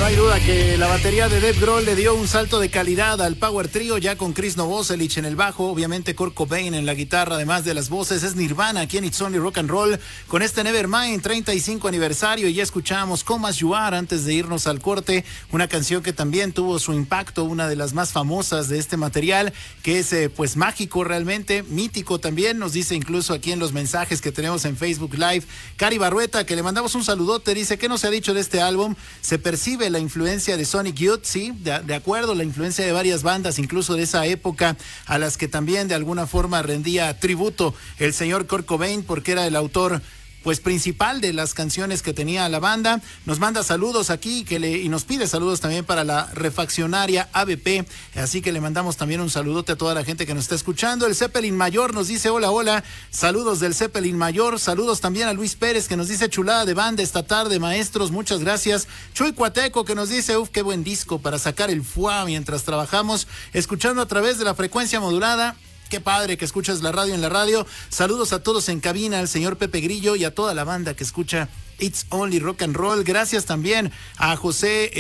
hay duda que la batería de Dave Grohl le dio un salto de calidad al Power Trio, ya con Chris Novoselic en el bajo, obviamente Kurt Cobain en la guitarra, además de las voces. Es Nirvana aquí en It's Only Rock and Roll con este Nevermind 35 aniversario, y ya escuchamos Come As You Are antes de irnos al corte, una canción que también tuvo su impacto, una de las más famosas de este material, que es pues mágico realmente, mítico también, nos dice incluso aquí en los mensajes que tenemos en Facebook Live, Cari Barrueta, que le mandamos un saludote, dice, ¿qué no se ha dicho de este álbum? Se percibe la influencia de Sonic Youth, sí, de acuerdo, la influencia de varias bandas, incluso de esa época, a las que también de alguna forma rendía tributo el señor Kurt Cobain, porque era el autor pues principal de las canciones que tenía la banda. Nos manda saludos aquí y nos pide saludos también para la refaccionaria ABP, así que le mandamos también un saludote a toda la gente que nos está escuchando. El Zeppelin Mayor nos dice hola, saludos del Zeppelin Mayor, saludos también a Luis Pérez que nos dice chulada de banda esta tarde, maestros, muchas gracias. Chuy Cuateco que nos dice qué buen disco para sacar el fuá mientras trabajamos, escuchando a través de la frecuencia modulada. Qué padre que escuchas la radio en la radio. Saludos a todos en cabina, al señor Pepe Grillo y a toda la banda que escucha It's Only Rock and Roll. Gracias también a José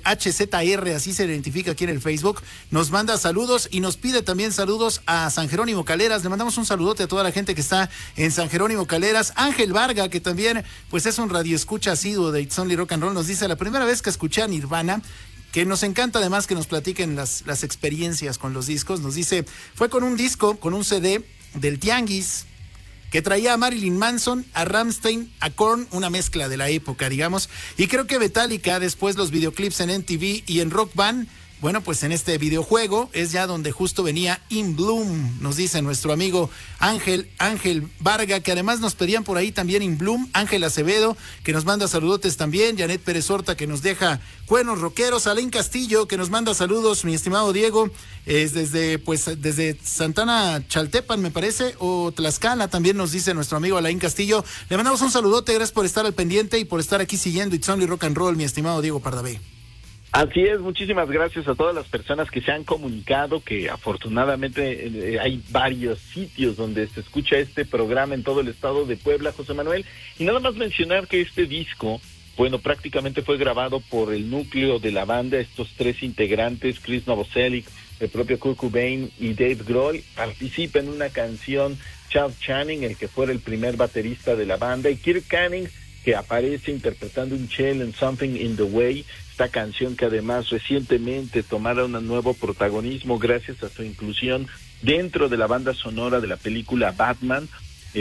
HZR, así se identifica aquí en el Facebook. Nos manda saludos y nos pide también saludos a San Jerónimo Caleras. Le mandamos un saludote a toda la gente que está en San Jerónimo Caleras. Ángel Varga, que también pues es un radioescucha asiduo de It's Only Rock and Roll, nos dice, la primera vez que escuché a Nirvana, que nos encanta además que nos platiquen las experiencias con los discos. Nos dice, fue con un disco, con un CD del Tianguis, que traía a Marilyn Manson, a Rammstein, a Korn, una mezcla de la época, digamos, y creo que Metallica, después los videoclips en MTV y en Rock Band. Bueno, pues en este videojuego es ya donde justo venía In Bloom, nos dice nuestro amigo Ángel Varga, que además nos pedían por ahí también In Bloom. Ángel Acevedo, que nos manda saludotes también. Janet Pérez Horta, que nos deja cuernos rockeros. Alain Castillo, que nos manda saludos, mi estimado Diego, es desde Santana Chaltepan, me parece, o Tlaxcala, también nos dice nuestro amigo Alain Castillo. Le mandamos un saludote, gracias por estar al pendiente y por estar aquí siguiendo It's Only Rock and Roll, mi estimado Diego Pardavé. Así es, muchísimas gracias a todas las personas que se han comunicado, que afortunadamente hay varios sitios donde se escucha este programa en todo el estado de Puebla, José Manuel, y nada más mencionar que este disco, bueno, prácticamente fue grabado por el núcleo de la banda, estos tres integrantes, Chris Novoselic, el propio Kurt Cobain y Dave Grohl. Participa en una canción Charles Channing, el que fuera el primer baterista de la banda, y Kirk Canning, que aparece interpretando un cello en Something in the Way, esta canción que además recientemente tomara un nuevo protagonismo gracias a su inclusión dentro de la banda sonora de la película Batman,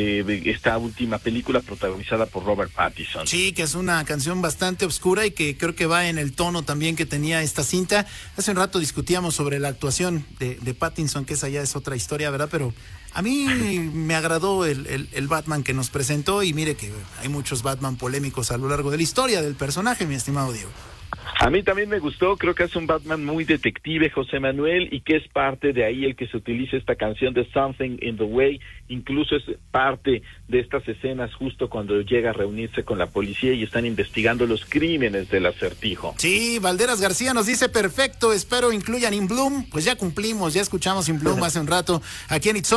esta última película protagonizada por Robert Pattinson. Sí, que es una canción bastante oscura y que creo que va en el tono también que tenía esta cinta. Hace un rato discutíamos sobre la actuación de Pattinson, que esa ya es otra historia, ¿verdad? Pero a mí me agradó el Batman que nos presentó, y mire que hay muchos Batman polémicos a lo largo de la historia del personaje, mi estimado Diego. A mí también me gustó, creo que es un Batman muy detective, José Manuel, y que es parte de ahí el que se utilice esta canción de Something in the Way, incluso es parte de estas escenas justo cuando llega a reunirse con la policía y están investigando los crímenes del Acertijo. Sí, Valderas García nos dice, perfecto, espero incluyan In Bloom. Pues ya cumplimos, ya escuchamos In Bloom hace un rato aquí en It's